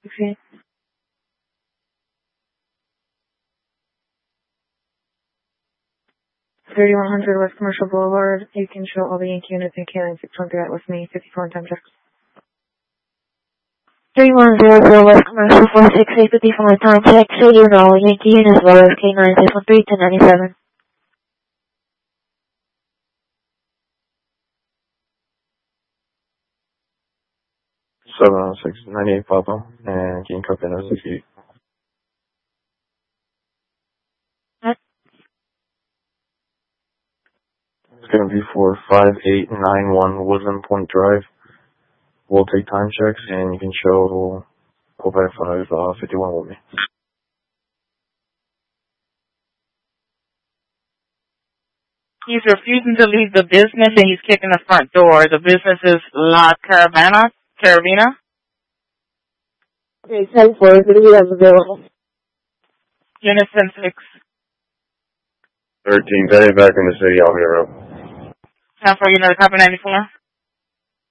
Okay. 3100 West Commercial Boulevard. You can show all the Yankee units in Canada 600 with me, 54 time checks. 3100 West Commercial 468 54 time check. Show you all Yankee units as well as K9 613 to 97. 70698 Papa and King Cup in 68. It's going to be for 5891 Woodland Point Drive. We'll take time checks and you can show Quebec 551 with me. He's refusing to leave the business and he's kicking the front door. The business is La Caravana. Okay, 10-4, who do we have available? Unit 10-6. 13, heading back in the city, I'll be around. 10-4, unit copy 94.